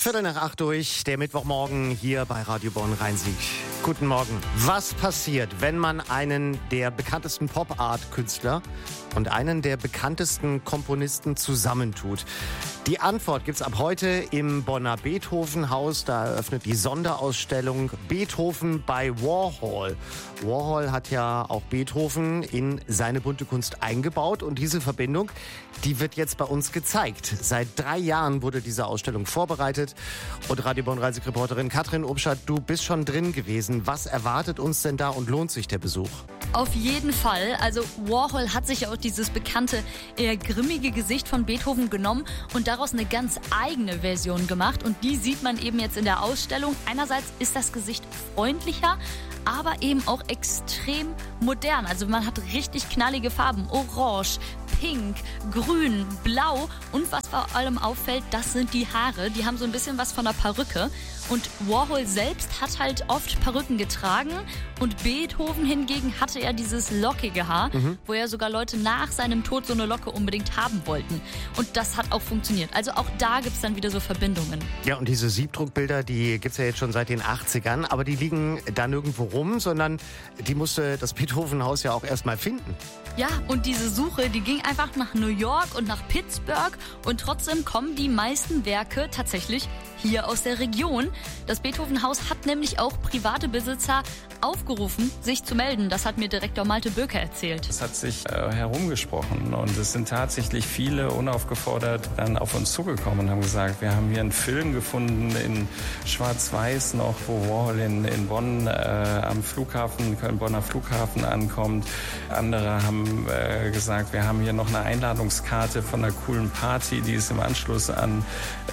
7:45 durch, der Mittwochmorgen hier bei Radio Bonn Rhein-Sieg. Guten Morgen. Was passiert, wenn man einen der bekanntesten Pop-Art-Künstler und einen der bekanntesten Komponisten zusammentut? Die Antwort gibt's ab heute im Bonner Beethoven-Haus. Da eröffnet die Sonderausstellung Beethoven bei Warhol. Warhol hat ja auch Beethoven in seine bunte Kunst eingebaut und diese Verbindung, die wird jetzt bei uns gezeigt. Seit 3 Jahren wurde diese Ausstellung vorbereitet und Radio Bonn Rhein-Sieg-Reporterin Katrin Obschat, du bist schon drin gewesen. Was erwartet uns denn da und lohnt sich der Besuch? Auf jeden Fall. Also Warhol hat sich ja auch dieses bekannte, eher grimmige Gesicht von Beethoven genommen und daraus eine ganz eigene Version gemacht. Und die sieht man eben jetzt in der Ausstellung. Einerseits ist das Gesicht freundlicher, aber eben auch extrem modern. Also man hat richtig knallige Farben. Orange, Pink, Grün, Blau und was vor allem auffällt, das sind die Haare. Die haben so ein bisschen was von einer Perücke. Und Warhol selbst hat halt oft Perücken getragen und Beethoven hingegen hatte ja dieses lockige Haar, wo ja sogar Leute nach seinem Tod so eine Locke unbedingt haben wollten. Und das hat auch funktioniert. Also auch da gibt es dann wieder so Verbindungen. Ja, und diese Siebdruckbilder, die gibt's ja jetzt schon seit den 80ern, aber die liegen da nirgendwo rum, sondern die musste das Beethoven-Haus ja auch erstmal finden. Ja, und diese Suche, die ging einfach nach New York und nach Pittsburgh und trotzdem kommen die meisten Werke tatsächlich hier aus der Region. Das Beethoven-Haus hat nämlich auch private Besitzer aufgerufen, sich zu melden. Das hat mir Direktor Malte Böker erzählt. Es hat sich herumgesprochen und es sind tatsächlich viele unaufgefordert dann auf uns zugekommen und haben gesagt, wir haben hier einen Film gefunden in Schwarz-Weiß noch, wo Warhol in Bonn am Flughafen, Köln-Bonner Flughafen ankommt. Andere haben gesagt, wir haben hier noch eine Einladungskarte von einer coolen Party, die es im Anschluss an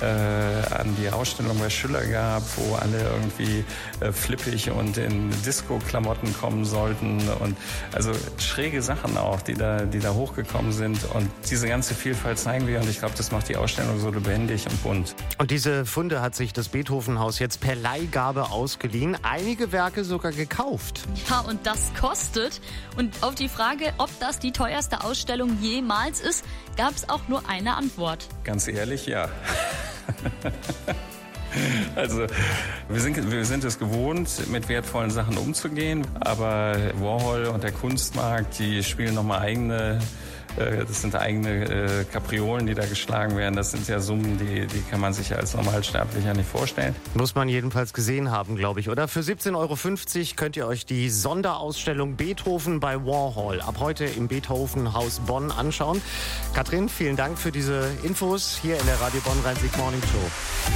die Ausstellung bei Schüller gab, wo alle irgendwie flippig und in Disco-Klamotten kommen sollten und also schräge Sachen auch, die da hochgekommen sind und diese ganze Vielfalt zeigen wir und ich glaube, das macht die Ausstellung so lebendig und bunt. Und diese Funde hat sich das Beethoven-Haus jetzt per Leihgabe ausgeliehen, einige Werke sogar gekauft. Ja, und das kostet. Und auf die Frage, ob das die teuerste Ausstellung jemals ist, gab es auch nur eine Antwort. Ganz ehrlich, ja. Also wir sind es gewohnt, mit wertvollen Sachen umzugehen, aber Warhol und der Kunstmarkt, die spielen nochmal eigene Kapriolen, die da geschlagen werden. Das sind ja Summen, die kann man sich als Normalsterblicher nicht vorstellen. Muss man jedenfalls gesehen haben, glaube ich, oder? Für 17,50 € könnt ihr euch die Sonderausstellung Beethoven bei Warhol ab heute im Beethoven-Haus Bonn anschauen. Katrin, vielen Dank für diese Infos hier in der Radio Bonn Rhein-Sieg Morning Show.